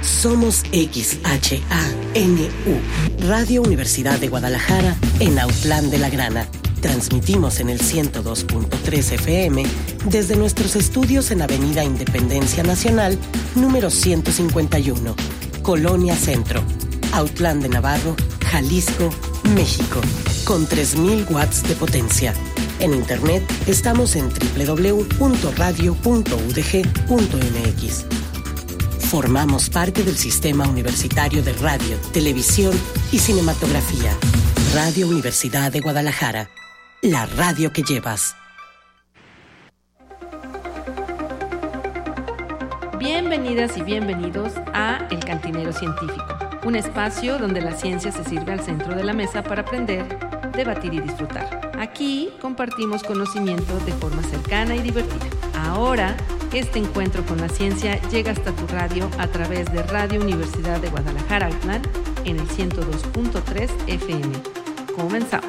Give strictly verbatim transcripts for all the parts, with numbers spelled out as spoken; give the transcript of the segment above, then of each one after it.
Somos X H A N U, Radio Universidad de Guadalajara, en Autlán de la Grana. Transmitimos en el ciento dos punto tres F M desde nuestros estudios en Avenida Independencia Nacional, número ciento cincuenta y uno, Colonia Centro, Autlán de Navarro, Jalisco, México, con tres mil watts de potencia. En internet estamos en doble u doble u doble u punto radio punto u d g punto m x. Formamos parte del Sistema Universitario de Radio, Televisión y Cinematografía. Radio Universidad de Guadalajara. La radio que llevas. Bienvenidas y bienvenidos a El Cantinero Científico, un espacio donde la ciencia se sirve al centro de la mesa para aprender, debatir y disfrutar. Aquí compartimos conocimiento de forma cercana y divertida. Ahora, este encuentro con la ciencia llega hasta tu radio a través de Radio Universidad de Guadalajara Autlán en el ciento dos punto tres F M. Comenzamos.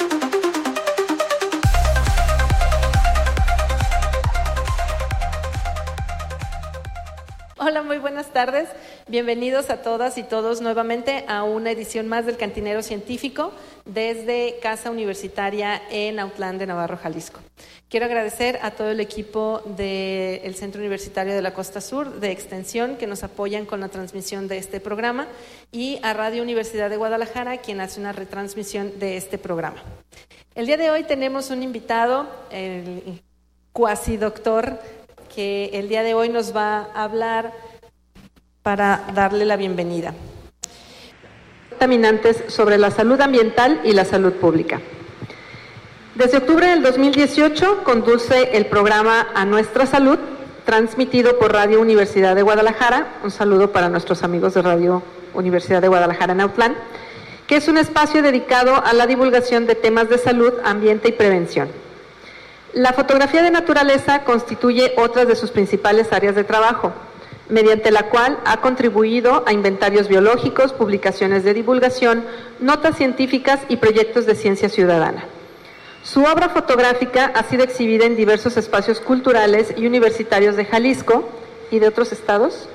Hola, muy buenas tardes. Bienvenidos a todas y todos nuevamente a una edición más del Cantinero Científico desde Casa Universitaria en Autlán de Navarro, Jalisco. Quiero agradecer a todo el equipo del Centro Universitario de la Costa Sur de Extensión que nos apoyan con la transmisión de este programa y a Radio Universidad de Guadalajara, quien hace una retransmisión de este programa. El día de hoy tenemos un invitado, el cuasi doctor, que el día de hoy nos va a hablar para darle la bienvenida. Contaminantes sobre la salud ambiental y la salud pública. Desde octubre del dos mil dieciocho conduce el programa A Nuestra Salud, transmitido por Radio Universidad de Guadalajara. Un saludo para nuestros amigos de Radio Universidad de Guadalajara en Autlán, que es un espacio dedicado a la divulgación de temas de salud, ambiente y prevención. La fotografía de naturaleza constituye otra de sus principales áreas de trabajo, mediante la cual ha contribuido a inventarios biológicos, publicaciones de divulgación, notas científicas y proyectos de ciencia ciudadana. Su obra fotográfica ha sido exhibida en diversos espacios culturales y universitarios de Jalisco y de otros estados.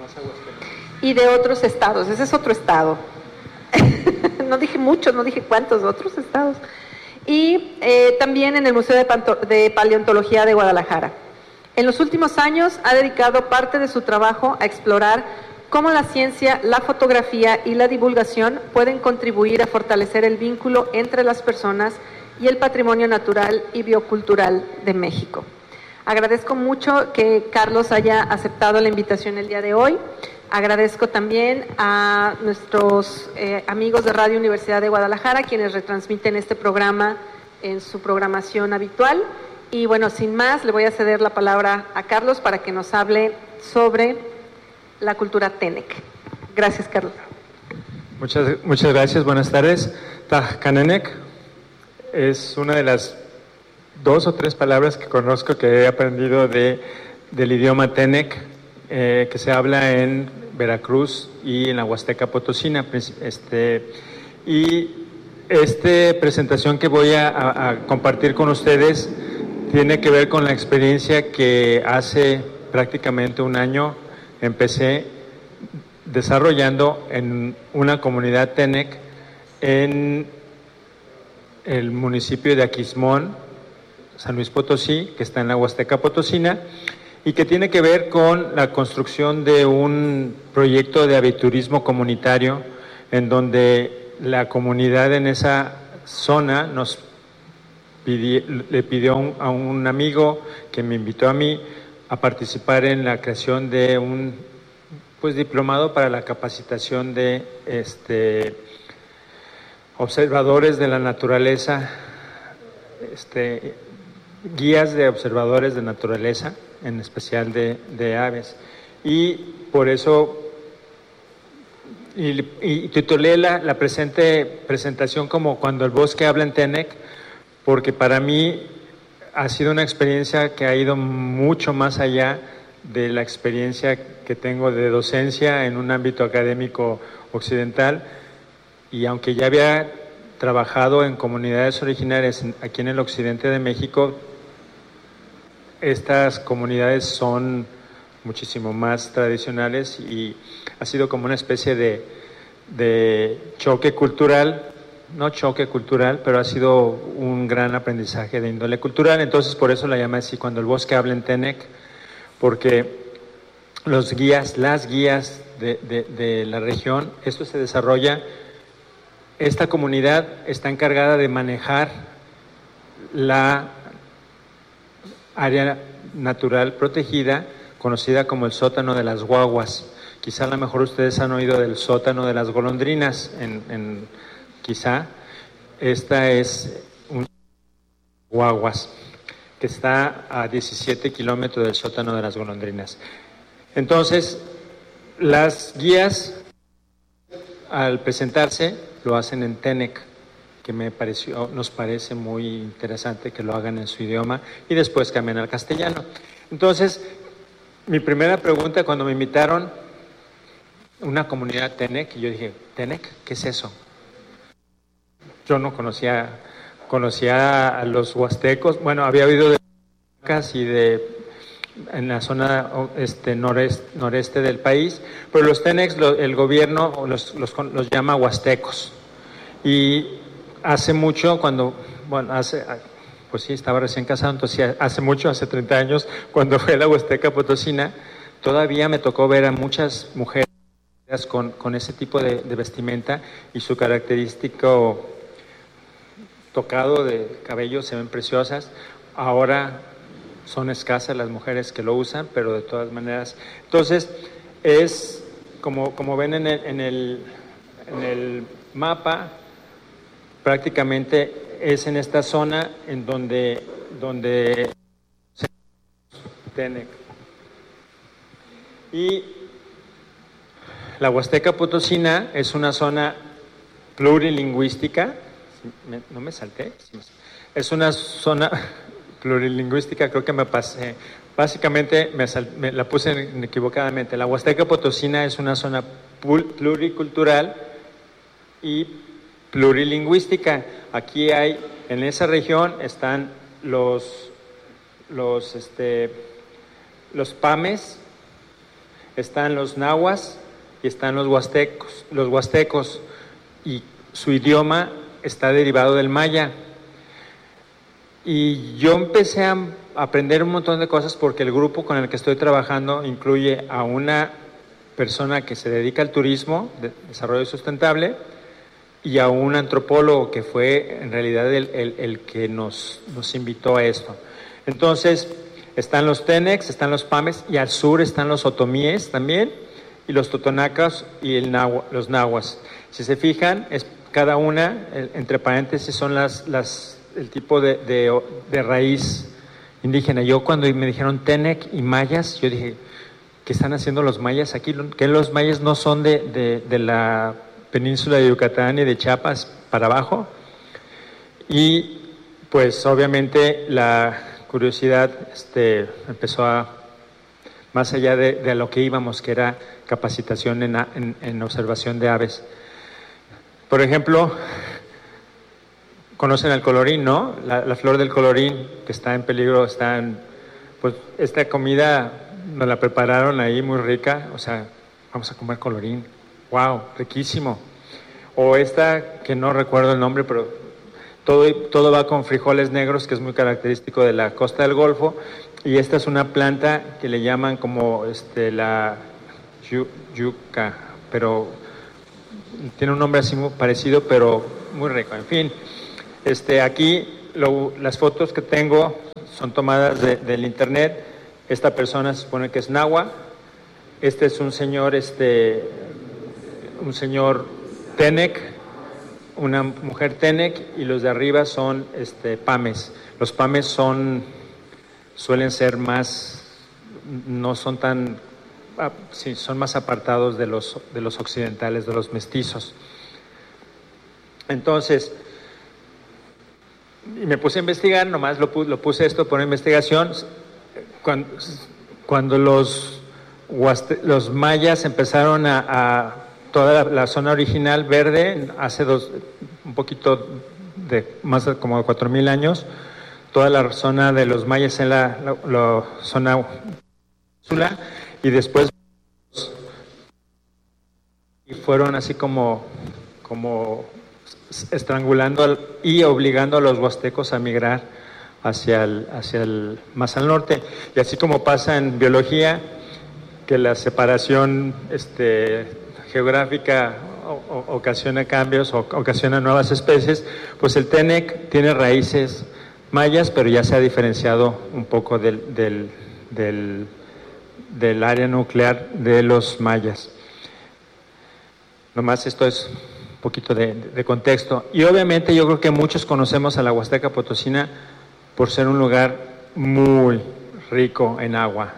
Y de otros estados, ese es otro estado. No dije muchos, no dije cuántos, otros estados. Y eh, también en el Museo de, Panto- de Paleontología de Guadalajara. En los últimos años ha dedicado parte de su trabajo a explorar cómo la ciencia, la fotografía y la divulgación pueden contribuir a fortalecer el vínculo entre las personas y el patrimonio natural y biocultural de México. Agradezco mucho que Carlos haya aceptado la invitación el día de hoy. Agradezco también a nuestros eh, amigos de Radio Universidad de Guadalajara, quienes retransmiten este programa en su programación habitual. Y bueno, sin más, le voy a ceder la palabra a Carlos para que nos hable sobre la cultura Tenec. Gracias, Carlos. Muchas, muchas gracias, buenas tardes. Tajcanenec es una de las dos o tres palabras que conozco que he aprendido de, del idioma Tenec, eh, que se habla en Veracruz y en la Huasteca Potosina. Este, y esta presentación que voy a, a, a compartir con ustedes tiene que ver con la experiencia que hace prácticamente un año empecé desarrollando en una comunidad Tenec en el municipio de Aquismón, San Luis Potosí, que está en la Huasteca Potosina, y que tiene que ver con la construcción de un proyecto de aviturismo comunitario en donde la comunidad en esa zona nos pidió, le pidió a un, a un amigo que me invitó a mí a participar en la creación de un pues diplomado para la capacitación de este observadores de la naturaleza, este guías de observadores de naturaleza, en especial de, de aves. Y por eso y, y titulé la, la presente presentación como Cuando el bosque habla en Tenec, porque para mí ha sido una experiencia que ha ido mucho más allá de la experiencia que tengo de docencia en un ámbito académico occidental, y aunque ya había trabajado en comunidades originarias aquí en el occidente de México, estas comunidades son muchísimo más tradicionales, y ha sido como una especie de, de choque cultural, no choque cultural, pero ha sido un gran aprendizaje de índole cultural. Entonces por eso la llamé así, Cuando el bosque habla en Tenec, porque los guías, las guías de, de, de la región, esto se desarrolla, esta comunidad está encargada de manejar la área natural protegida, conocida como el sótano de las guaguas. Quizá a lo mejor ustedes han oído del sótano de las golondrinas, en, en, quizá esta es un guaguas que está a diecisiete kilómetros del sótano de las golondrinas. Entonces, las guías, al presentarse, lo hacen en Tenec, que me pareció, nos parece muy interesante que lo hagan en su idioma, y después cambian al castellano. Entonces, mi primera pregunta cuando me invitaron, una comunidad Tenec, y yo dije, ¿Tenec? ¿Qué es eso? Yo no conocía, conocía a los huastecos, bueno, había oído de y de en la zona este, noreste, noreste del país, pero los Tenecs, lo, el gobierno los, los, los llama huastecos. Y hace mucho, cuando, bueno, hace, pues sí, estaba recién casado, entonces hace mucho, hace treinta años, cuando fue a la Huasteca Potosina, todavía me tocó ver a muchas mujeres con, con ese tipo de, de vestimenta, y su característico tocado de cabello se ven preciosas. Ahora son escasas las mujeres que lo usan, pero de todas maneras. Entonces, es como, como ven en el, en, el, en el mapa, prácticamente es en esta zona en donde, donde se Tenec. Y la Huasteca Potosina es una zona plurilingüística. ¿No me salté? Es una zona plurilingüística, creo que me pasé. Básicamente me, sal, me la puse equivocadamente. La Huasteca Potosina es una zona pluricultural y plurilingüística. Aquí hay, en esa región están los, los, este, los pames, están los nahuas y están los huastecos, los huastecos, y su idioma está derivado del maya. Y yo empecé a aprender un montón de cosas porque el grupo con el que estoy trabajando incluye a una persona que se dedica al turismo, de desarrollo sustentable, y a un antropólogo que fue en realidad el, el, el que nos, nos invitó a esto. Entonces, están los Tenecs, están los Pames, y al sur están los Otomíes también, y los Totonacas y el nahua, los Nahuas. Si se fijan, es cada una, el, entre paréntesis, son las, las, el tipo de, de, de raíz indígena. Yo cuando me dijeron Tenec y mayas, yo dije, ¿qué están haciendo los mayas aquí? Que los mayas no son de, de, de la península de Yucatán y de Chiapas para abajo. Y pues obviamente la curiosidad este, empezó a, más allá de, de lo que íbamos, que era capacitación en, en, en observación de aves. Por ejemplo, conocen el colorín, ¿no? La, la flor del colorín, que está en peligro, está en, pues esta comida nos la prepararon ahí muy rica, o sea, vamos a comer colorín, wow, riquísimo. O esta, que no recuerdo el nombre, pero todo, todo va con frijoles negros, que es muy característico de la costa del Golfo, y esta es una planta que le llaman como este, la yu, yuca, pero tiene un nombre así muy parecido, pero muy rico. En fin, este, aquí lo, las fotos que tengo son tomadas de, del internet. Esta persona se supone que es nahua. Este es un señor, este, un señor Tenec, una mujer Tenec, y los de arriba son este, Pames. Los Pames son, suelen ser más, no son tan, ah, sí, son más apartados de los, de los occidentales, de los mestizos. Entonces, y me puse a investigar, nomás lo, lo puse esto por investigación. Cuando, cuando los, los mayas empezaron a, a toda la, la zona original verde, hace dos, un poquito de más de como cuatro mil años, toda la zona de los mayas en la, la, la zona y después y fueron así como, como estrangulando al, y obligando a los huastecos a migrar hacia el, hacia el más al norte. Y así como pasa en biología, que la separación este, geográfica o, o, ocasiona cambios o ocasiona nuevas especies, pues el Tenec tiene raíces mayas, pero ya se ha diferenciado un poco del, del, del, del área nuclear de los mayas. Nomás esto es un poquito de, de contexto. Y obviamente yo creo que muchos conocemos a la Huasteca Potosina por ser un lugar muy rico en agua.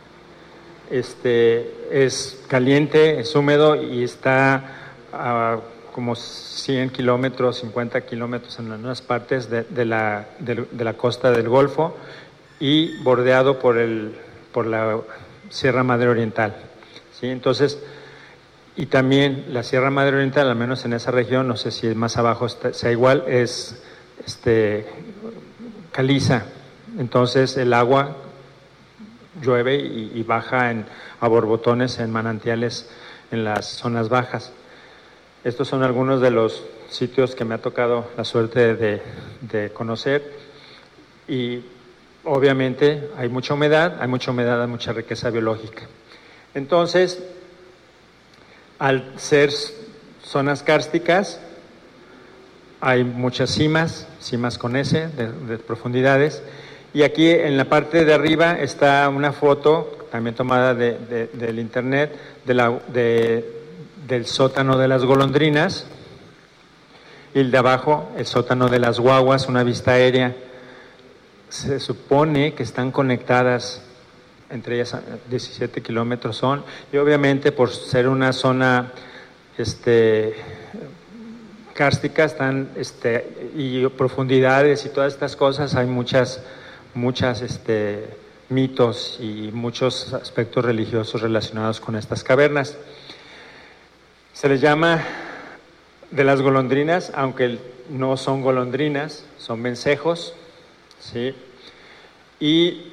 Este, es caliente, es húmedo y está a como cien kilómetros, cincuenta kilómetros en algunas partes de, de, la, de, de la costa del Golfo y bordeado por, el, por la Sierra Madre Oriental. ¿Sí? Entonces, y también la Sierra Madre Oriental, al menos en esa región, no sé si más abajo está, sea igual, es este, caliza. Entonces el agua llueve y, y baja en, a borbotones en manantiales en las zonas bajas. Estos son algunos de los sitios que me ha tocado la suerte de, de conocer y obviamente hay mucha humedad, hay mucha humedad, hay mucha riqueza biológica. Entonces, al ser zonas kársticas, hay muchas cimas, cimas con S, de, de profundidades, y aquí en la parte de arriba está una foto, también tomada de, de, del internet, de la, de, del sótano de las golondrinas, y el de abajo, el sótano de las guaguas, una vista aérea. Se supone que están conectadas, entre ellas diecisiete kilómetros son, y obviamente por ser una zona este, kárstica están, este, y profundidades y todas estas cosas, hay muchas, muchas este, mitos y muchos aspectos religiosos relacionados con estas cavernas. Se les llama de las golondrinas, aunque no son golondrinas, son vencejos, ¿sí? Y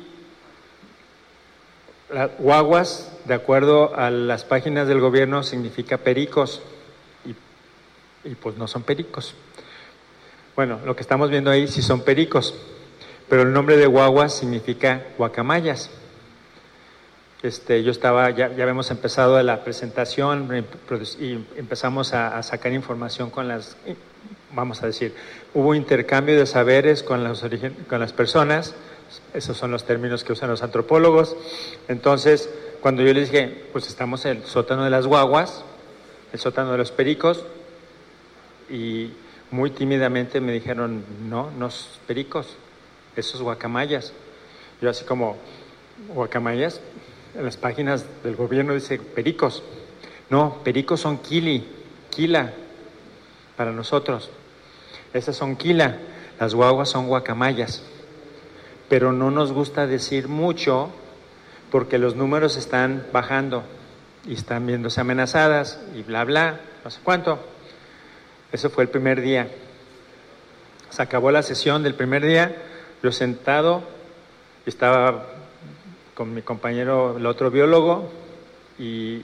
las guaguas, de acuerdo a las páginas del gobierno, significa pericos, y, y pues no son pericos. Bueno, lo que estamos viendo ahí sí son pericos, pero el nombre de guaguas significa guacamayas. Este, yo estaba, ya, ya habíamos empezado la presentación y empezamos a, a sacar información con las, vamos a decir, hubo intercambio de saberes con, los origen, con las personas. Esos son los términos que usan los antropólogos. Entonces, cuando yo les dije, pues estamos en el sótano de las guaguas, el sótano de los pericos, y muy tímidamente me dijeron, no, no es pericos, esos guacamayas. Yo así como, guacamayas, en las páginas del gobierno dice pericos. No, pericos son quili, quila, para nosotros. Esas son quila, las guaguas son guacamayas. Pero no nos gusta decir mucho porque los números están bajando y están viéndose amenazadas y bla, bla, no sé cuánto. Eso fue el primer día. Se acabó la sesión del primer día, yo sentado, estaba con mi compañero, el otro biólogo, y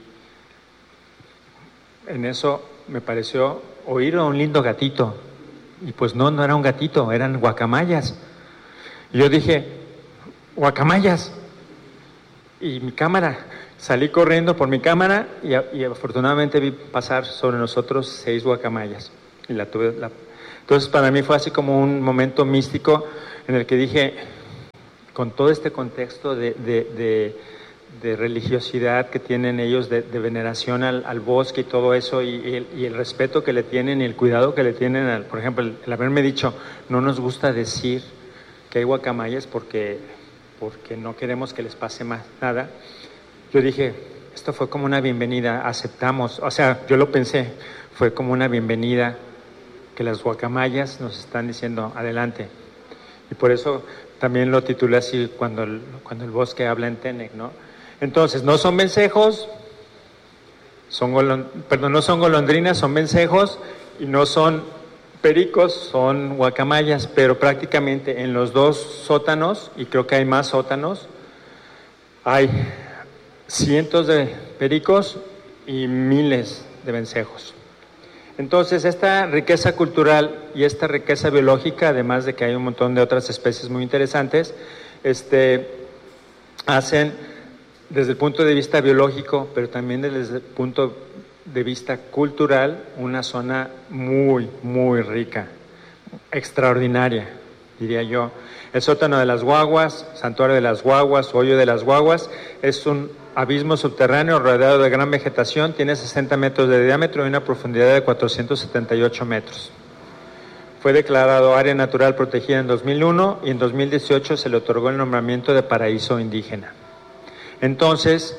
en eso me pareció oír a un lindo gatito. Y pues no, no era un gatito, eran guacamayas. Y yo dije, guacamayas. Y mi cámara, salí corriendo por mi cámara y, y afortunadamente vi pasar sobre nosotros seis guacamayas. Y la tuve, la... Entonces para mí fue así como un momento místico en el que dije, con todo este contexto de, de, de, de religiosidad que tienen ellos, de, de veneración al, al bosque y todo eso, y, y, el, y el respeto que le tienen y el cuidado que le tienen, al, por ejemplo, el, el haberme dicho, no nos gusta decir que hay guacamayas porque, porque no queremos que les pase más nada. Yo dije, esto fue como una bienvenida, aceptamos, o sea, yo lo pensé, fue como una bienvenida que las guacamayas nos están diciendo adelante. Y por eso también lo titulé así cuando el, cuando el bosque habla en Tenec, ¿no? Entonces, no son vencejos, son golond... perdón, no son golondrinas, son vencejos, y no son pericos, son guacamayas, pero prácticamente en los dos sótanos, y creo que hay más sótanos, hay cientos de pericos y miles de vencejos. Entonces, esta riqueza cultural y esta riqueza biológica, además de que hay un montón de otras especies muy interesantes, este, hacen desde el punto de vista biológico, pero también desde el punto de vista cultural, una zona muy, muy rica, extraordinaria, diría yo. El sótano de las guaguas, santuario de las guaguas, hoyo de las guaguas, es un abismo subterráneo rodeado de gran vegetación, tiene sesenta metros de diámetro y una profundidad de cuatrocientos setenta y ocho metros. Fue declarado área natural protegida en dos mil uno y en dos mil dieciocho se le otorgó el nombramiento de paraíso indígena. Entonces,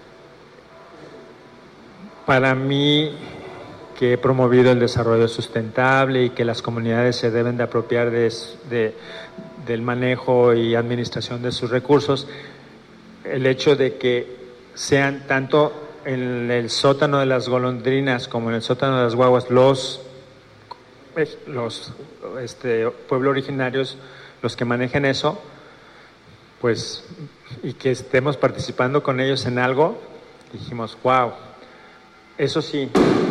para mí, que he promovido el desarrollo sustentable y que las comunidades se deben de apropiar de, de, del manejo y administración de sus recursos, el hecho de que sean tanto en el sótano de las golondrinas como en el sótano de las guaguas los, los este, pueblos originarios los que manejen eso, pues, y que estemos participando con ellos en algo, dijimos, wow, eso sí,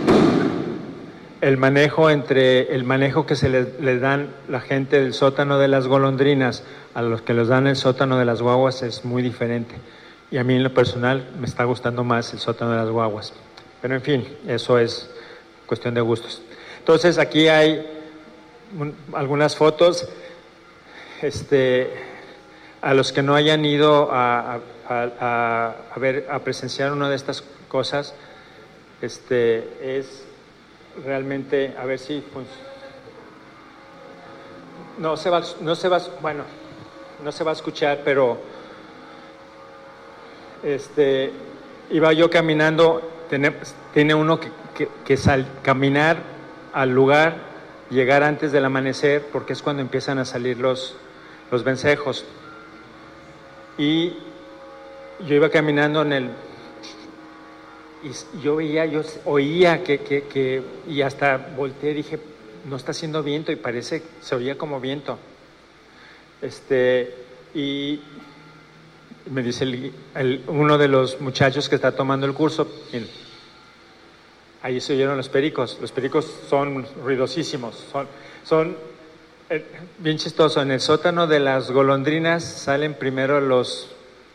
el manejo entre el manejo que se les, les dan la gente del sótano de las golondrinas a los que les dan el sótano de las guaguas es muy diferente. Y a mí en lo personal me está gustando más el sótano de las guaguas. Pero en fin, eso es cuestión de gustos. Entonces aquí hay un, algunas fotos. Este, a los que no hayan ido a, a, a, a ver, a presenciar una de estas cosas, este, es realmente, a ver si pues, no se va, no se va, bueno, no se va a escuchar, pero Este, iba yo caminando, tiene, tiene uno que, que, que sal, caminar al lugar, llegar antes del amanecer, porque es cuando empiezan a salir los, los vencejos. Y yo iba caminando en el... Y yo veía, yo oía que, que, que... Y hasta volteé y dije, no está haciendo viento, y parece, se oía como viento. Este, y... me dice el, el, uno de los muchachos que está tomando el curso, el, ahí se oyeron los pericos. Los pericos son ruidosísimos, son, son eh, bien chistoso. En el sótano de las golondrinas salen primero los,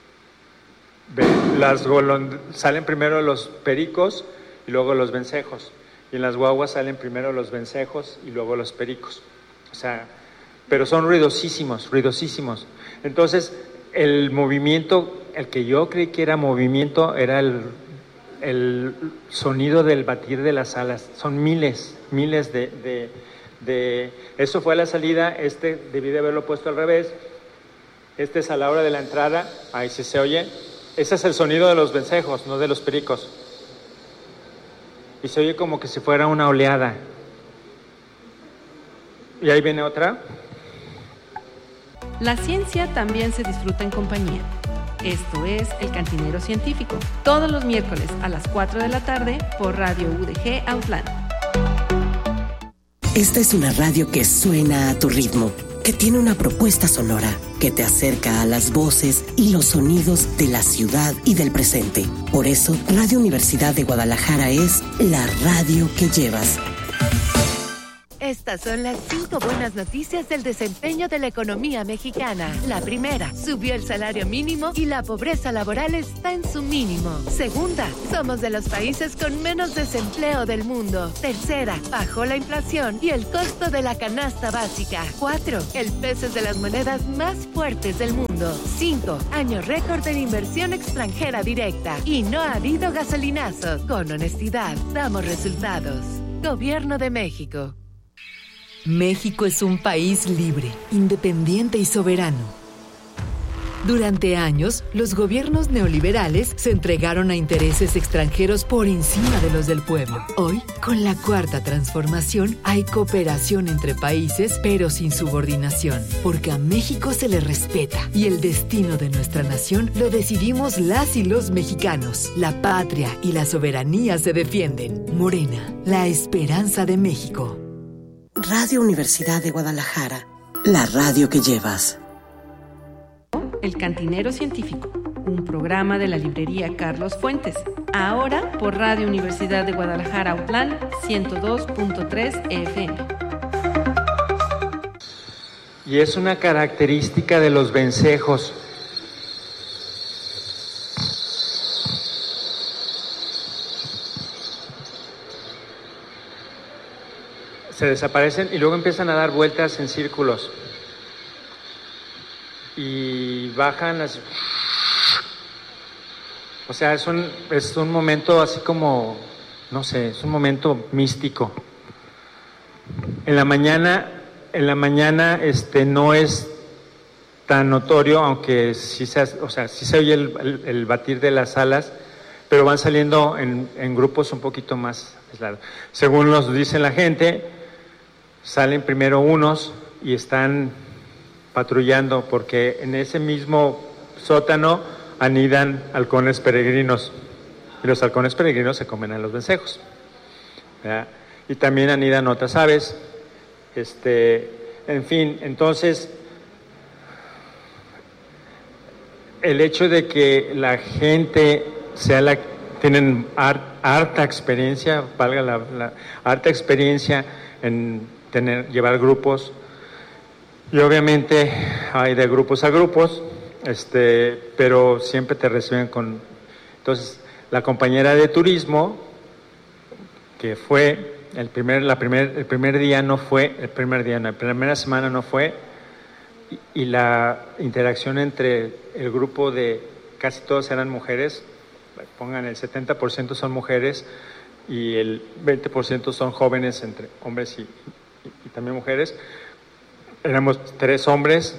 las golond, salen primero los pericos y luego los vencejos. Y en las guaguas salen primero los vencejos y luego los pericos. O sea, pero son ruidosísimos, ruidosísimos. Entonces, el movimiento, el que yo creí que era movimiento, era el, el sonido del batir de las alas. Son miles, miles de, de, de... Eso fue a la salida, este debí de haberlo puesto al revés. Este es a la hora de la entrada, ahí sí se oye. Ese es el sonido de los vencejos, no de los pericos. Y se oye como que si fuera una oleada. Y ahí viene otra. La ciencia también se disfruta en compañía. Esto es El Cantinero Científico, todos los miércoles a las cuatro de la tarde por Radio U D G Autlán. Esta es una radio que suena a tu ritmo, que tiene una propuesta sonora, que te acerca a las voces y los sonidos de la ciudad y del presente. Por eso, Radio Universidad de Guadalajara es la radio que llevas. Estas son las cinco buenas noticias del desempeño de la economía mexicana. La primera, subió el salario mínimo y la pobreza laboral está en su mínimo. Segunda, somos de los países con menos desempleo del mundo. Tercera, bajó la inflación y el costo de la canasta básica. Cuatro, el peso es de las monedas más fuertes del mundo. Cinco, año récord de inversión extranjera directa. Y no ha habido gasolinazos. Con honestidad, damos resultados. Gobierno de México. México es un país libre, independiente y soberano. Durante años, los gobiernos neoliberales se entregaron a intereses extranjeros por encima de los del pueblo. Hoy, con la Cuarta Transformación, hay cooperación entre países, pero sin subordinación, porque a México se le respeta y el destino de nuestra nación lo decidimos las y los mexicanos. La patria y la soberanía se defienden. Morena, la esperanza de México. Radio Universidad de Guadalajara, la radio que llevas. El Cantinero Científico, un programa de la librería Carlos Fuentes, ahora por Radio Universidad de Guadalajara Autlán ciento dos punto tres F M. Y es una característica de los vencejos. Se desaparecen y luego empiezan a dar vueltas en círculos. Y bajan así. O sea, es un, es un momento así como, no sé, es un momento místico. En la mañana, en la mañana este, no es tan notorio, aunque sí se, o sea, sí se oye el, el, el batir de las alas, pero van saliendo en, en grupos un poquito más aislados. Según nos dice la gente, salen primero unos y están patrullando, porque en ese mismo sótano anidan halcones peregrinos, y los halcones peregrinos se comen a los vencejos, ¿verdad? Y también anidan otras aves, este, en fin, entonces el hecho de que la gente sea la, tienen har, harta experiencia, valga la, la harta experiencia en tener, llevar grupos, y obviamente hay de grupos a grupos, este, pero siempre te reciben con... Entonces, la compañera de turismo, que fue, el primer, la primer, el primer día no fue, el primer día no, la primera semana no fue, y, y la interacción entre el grupo de, casi todos eran mujeres, pongan el setenta por ciento son mujeres, y el veinte por ciento son jóvenes, entre hombres y, y, y también mujeres. Éramos tres hombres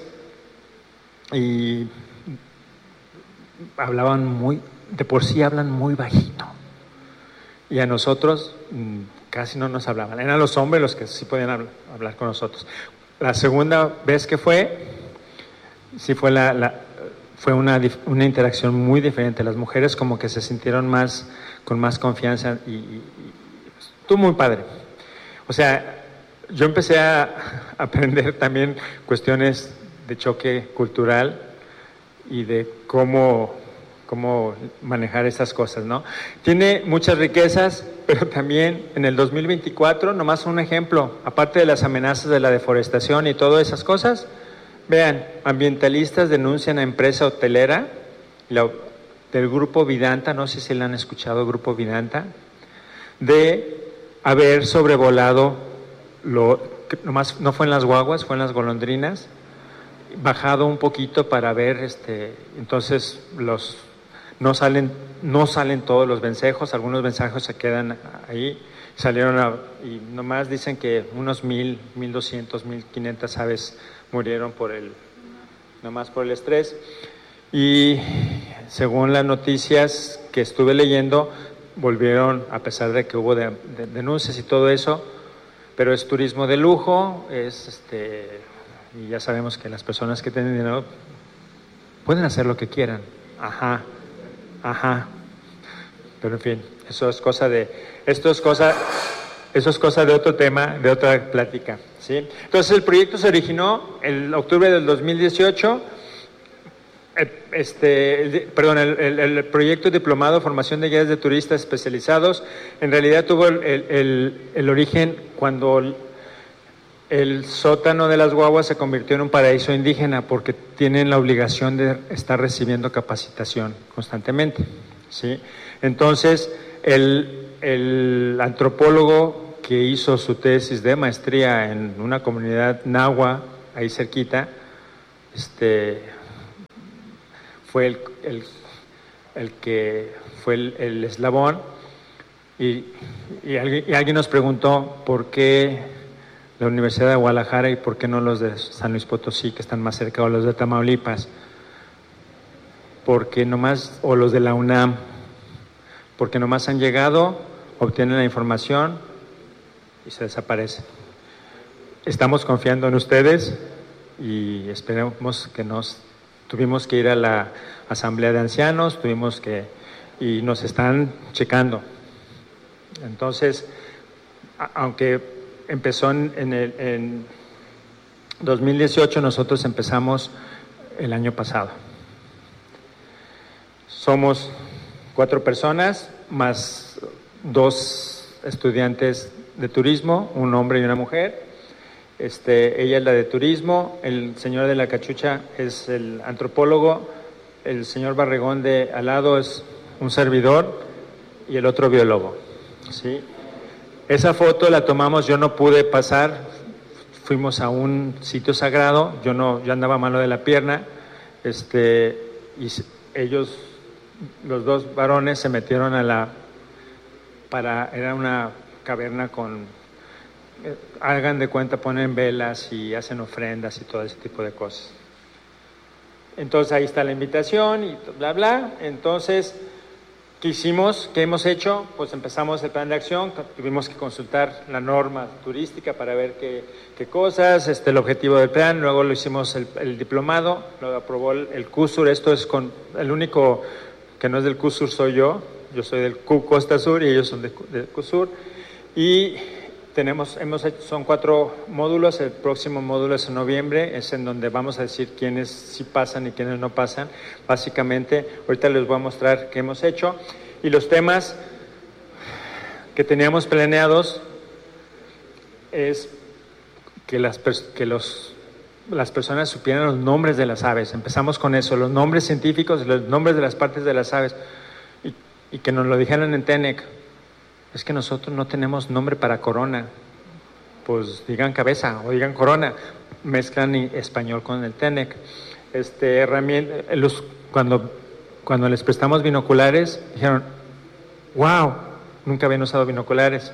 y hablaban muy, de por sí hablan muy bajito, y a nosotros mmm, casi no nos hablaban, eran los hombres los que sí podían hablar, hablar con nosotros. La segunda vez que fue, sí fue la, la fue una, una interacción muy diferente. Las mujeres como que se sintieron más, con más confianza, y, y, y estuvo muy padre. O sea, yo empecé a aprender también cuestiones de choque cultural y de cómo, cómo manejar esas cosas, ¿no? Tiene muchas riquezas, pero también en el dos mil veinticuatro, nomás un ejemplo, aparte de las amenazas de la deforestación y todas esas cosas, vean, ambientalistas denuncian a empresa hotelera la, del Grupo Vidanta, no sé si la han escuchado, Grupo Vidanta, de haber sobrevolado, lo, nomás no fue en las guaguas, fue en las golondrinas, bajado un poquito para ver, este, entonces los no salen, no salen todos los vencejos, algunos vencejos se quedan ahí, salieron a, y nomás dicen que unos mil, mil doscientos, mil quinientas aves murieron por el, nomás por el estrés. Y según las noticias que estuve leyendo, volvieron, a pesar de que hubo de, de, denuncias y todo eso, pero es turismo de lujo, es este, y ya sabemos que las personas que tienen dinero pueden hacer lo que quieran. Ajá, ajá. Pero en fin, eso es cosa de, esto es cosa, eso es cosa de otro tema, de otra plática, ¿sí? Entonces el proyecto se originó en octubre del dos mil dieciocho. Este, el, perdón, el, el, el proyecto diplomado Formación de Guías de Turistas Especializados en realidad tuvo el, el, el origen cuando el, el sótano de las guaguas se convirtió en un paraíso indígena, porque tienen la obligación de estar recibiendo capacitación constantemente, ¿sí? Entonces el, el antropólogo que hizo su tesis de maestría en una comunidad nahua ahí cerquita, este fue el, el, el que fue el, el eslabón, y, y, alguien, y alguien nos preguntó por qué la Universidad de Guadalajara y por qué no los de San Luis Potosí, que están más cerca, o los de Tamaulipas, porque nomás, o los de la UNAM, porque nomás han llegado, obtienen la información y se desaparecen. Estamos confiando en ustedes y esperemos que nos... Tuvimos que ir a la asamblea de ancianos, tuvimos que, y nos están checando. Entonces, a, aunque empezó en, en, el, en dos mil dieciocho, nosotros empezamos el año pasado. somos cuatro personas, más dos estudiantes de turismo, un hombre y una mujer. Este, ella es la de turismo, el señor de la cachucha es el antropólogo, el señor Barregón de al lado es un servidor y el otro biólogo, ¿sí? Esa foto la tomamos, yo no pude pasar, fuimos a un sitio sagrado, yo no, yo andaba malo de la pierna, este, y ellos, los dos varones, se metieron a la, para, era una caverna con, eh, hagan de cuenta, ponen velas y hacen ofrendas y todo ese tipo de cosas. Entonces ahí está la invitación y bla, bla. Entonces, ¿qué hicimos? ¿Qué hemos hecho? Pues empezamos el plan de acción, tuvimos que consultar la norma turística para ver qué, qué cosas, este, el objetivo del plan, luego lo hicimos el, el diplomado, lo aprobó el, el CUSUR, esto es con, el único que no es del CUSUR soy yo, yo soy del Q Costa Sur y ellos son de, del CUSUR, y tenemos, hemos hecho, son cuatro módulos, el próximo módulo es en noviembre, es en donde vamos a decir quiénes sí pasan y quiénes no pasan, básicamente, ahorita les voy a mostrar qué hemos hecho, y los temas que teníamos planeados es que las, que los, las personas supieran los nombres de las aves, empezamos con eso, los nombres científicos, los nombres de las partes de las aves, y, y que nos lo dijeran en TENEC. Es que nosotros no tenemos nombre para corona, pues digan cabeza o digan corona, mezclan español con el TENEC. Este, herramienta, los, cuando, cuando les prestamos binoculares, dijeron, wow, nunca habían usado binoculares.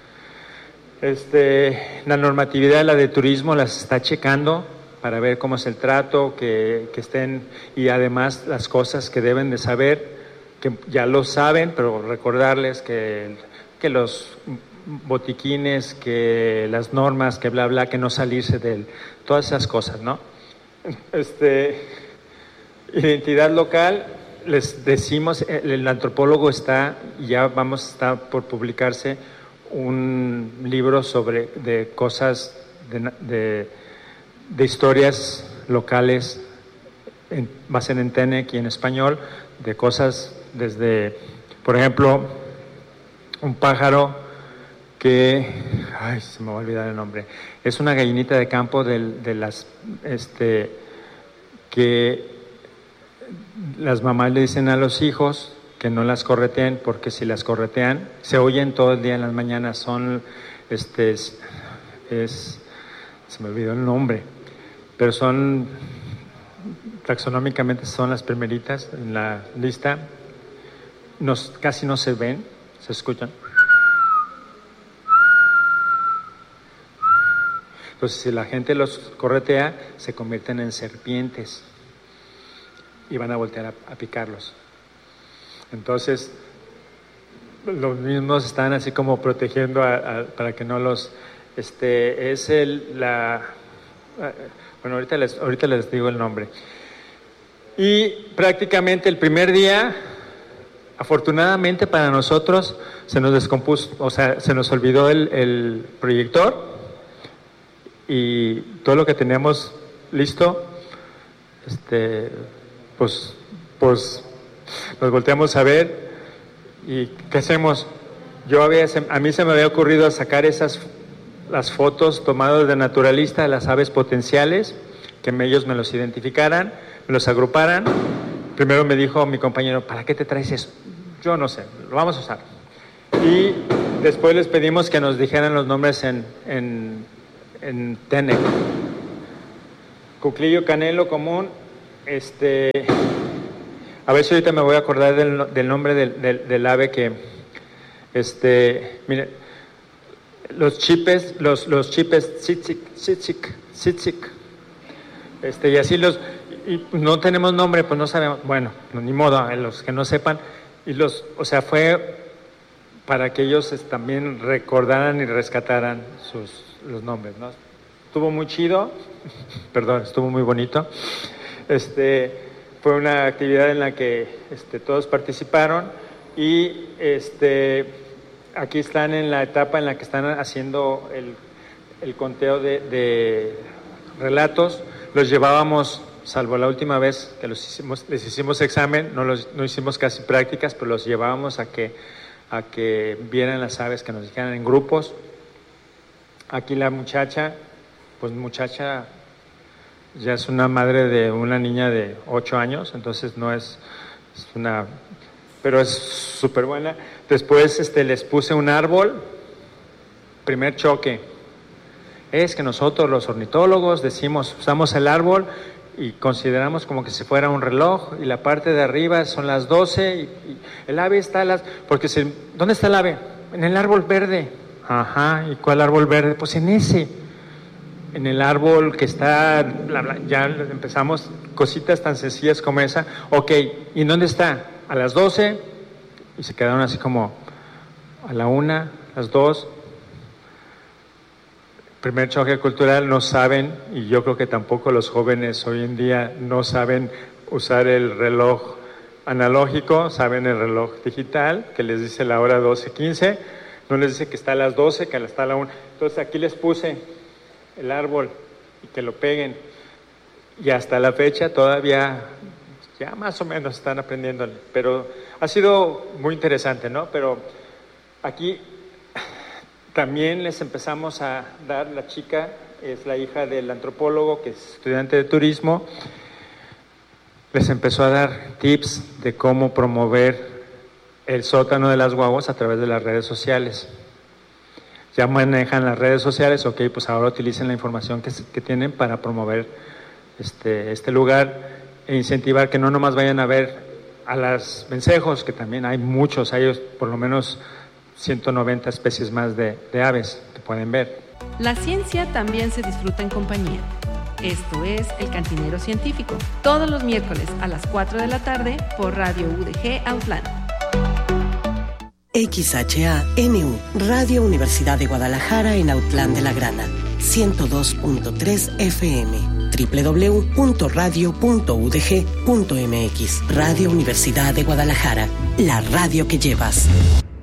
Este, la normatividad, la de turismo, las está checando para ver cómo es el trato, que, que estén, y además las cosas que deben de saber, que ya lo saben, pero recordarles que... que los botiquines, que las normas, que bla, bla, que no salirse de él, todas esas cosas, ¿no? Este, identidad local, les decimos, el, el antropólogo está, ya vamos, está por publicarse un libro sobre, de cosas, de, de, de historias locales, en, va a ser en TENEC y en español, de cosas desde, por ejemplo, un pájaro que, ay, se me va a olvidar el nombre, es una gallinita de campo de, de las, este, que las mamás le dicen a los hijos que no las correteen, porque si las corretean, se oyen todo el día en las mañanas, son, este, es, es se me olvidó el nombre, pero son, taxonómicamente son las primeritas en la lista, nos, casi no se ven, se escuchan. Entonces, si la gente los corretea, se convierten en serpientes y van a voltear a, a picarlos. Entonces, los mismos están así como protegiendo a, a, para que no los... Este, es el, la... Bueno, ahorita les, ahorita les digo el nombre. Y prácticamente el primer día... Afortunadamente para nosotros se nos descompuso, o sea, se nos olvidó el, el proyector y todo lo que teníamos listo, este, pues, pues nos volteamos a ver y ¿qué hacemos? Yo había, a mí se me había ocurrido sacar esas las fotos tomadas de naturalista de las aves potenciales, que ellos me los identificaran, me los agruparan. Primero me dijo mi compañero, ¿para qué te traes eso? Yo no sé, lo vamos a usar. Y después les pedimos que nos dijeran los nombres en, en, en TENEC. Cuclillo canelo común, este, a ver si ahorita me voy a acordar del, del nombre del, del, del ave que, este, mire, los chipes, los, los chipes, tzitzit, tzitzit, tzitzit, este, y así los... Y no tenemos nombre, pues no sabemos, bueno, ni modo, a los que no sepan, y los, o sea, fue para que ellos también recordaran y rescataran sus, los nombres, ¿no? Estuvo muy chido, perdón, estuvo muy bonito, este, fue una actividad en la que este, todos participaron y este, aquí están en la etapa en la que están haciendo el, el conteo de, de relatos, los llevábamos salvo la última vez que los hicimos, les hicimos examen, no, los, no hicimos casi prácticas, pero los llevábamos a que, a que vieran las aves, que nos dijeran en grupos. Aquí la muchacha, pues muchacha ya es una madre de una niña de ocho años, entonces no es, es una, pero es súper buena. Después este, les puse un árbol, primer choque. Es que nosotros los ornitólogos decimos, usamos el árbol y consideramos como que si fuera un reloj, y la parte de arriba son las doce, y, y el ave está a las... Porque se, ¿dónde está el ave? En el árbol verde. Ajá, ¿y cuál árbol verde? Pues en ese, en el árbol que está, bla, bla, ya empezamos cositas tan sencillas como esa. Ok, ¿y en dónde está? A las doce, y se quedaron así como a la una, a las dos. Primer choque cultural, no saben, y yo creo que tampoco los jóvenes hoy en día no saben usar el reloj analógico, saben el reloj digital, que les dice la hora doce quince, no les dice que está a las doce, que está a la una. Entonces aquí les puse el árbol y que lo peguen, y hasta la fecha todavía ya más o menos están aprendiéndole, pero ha sido muy interesante, ¿no? Pero aquí también les empezamos a dar, la chica es la hija del antropólogo que es estudiante de turismo, les empezó a dar tips de cómo promover el sótano de las guaguas a través de las redes sociales. Ya manejan las redes sociales, ok, pues ahora utilicen la información que, que tienen para promover este, este lugar e incentivar que no nomás vayan a ver a los vencejos, que también hay muchos, hay por lo menos ciento noventa especies más de, de aves que pueden ver. La ciencia también se disfruta en compañía. Esto es El Cantinero Científico, todos los miércoles a las cuatro de la tarde por Radio U D G Autlán. X H A N U, Radio Universidad de Guadalajara en Autlán de la Grana, ciento dos punto tres F M, doble u doble u doble u punto radio punto u d g punto m x. Radio Universidad de Guadalajara, la radio que llevas.